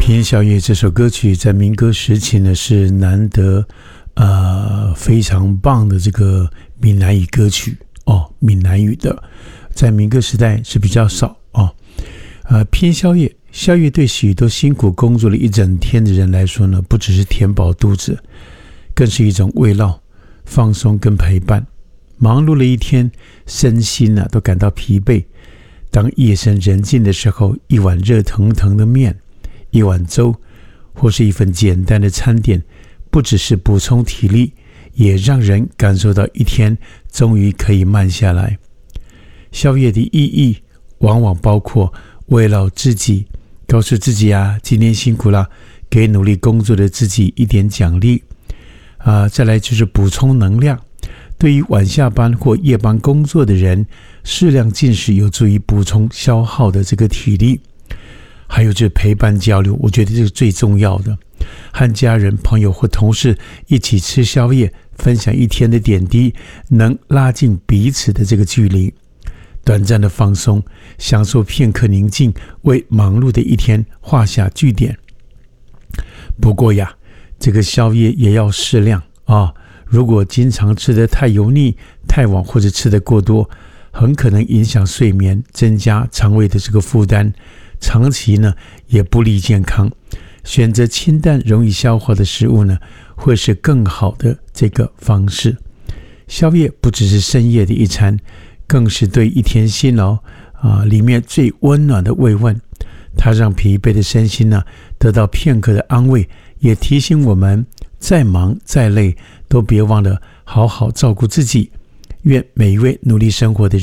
天宵夜这首歌曲在民歌时期呢是难得非常棒的这个闽南语歌曲哦，闽南语的在民歌时代是比较少哦。偏宵夜，宵夜对许多辛苦工作了一整天的人来说呢，不只是填饱肚子，更是一种慰劳、放松跟陪伴。忙碌了一天，身心都感到疲惫。当夜深人静的时候，一碗热腾腾的面，一碗粥，或是一份简单的餐点，不只是补充体力，也让人感受到一天终于可以慢下来。宵夜的意义往往包括慰劳自己，告诉自己今天辛苦了，给努力工作的自己一点奖励。再来就是补充能量。对于晚下班或夜班工作的人，适量进食有助于补充消耗的这个体力。还有就是陪伴交流，我觉得这是最重要的。和家人、朋友或同事一起吃宵夜，分享一天的点滴，能拉近彼此的这个距离。短暂的放松，享受片刻宁静，为忙碌的一天画下句点。不过这个宵夜也要适量如果经常吃得太油腻、太晚或者吃得过多，很可能影响睡眠，增加肠胃的这个负担，长期呢也不利健康。选择清淡、容易消化的食物呢，会是更好的这个方式。宵夜不只是深夜的一餐，更是对一天辛劳里面最温暖的慰问。它让疲惫的身心呢得到片刻的安慰，也提醒我们再忙再累都别忘了好好照顾自己。愿每一位努力生活的人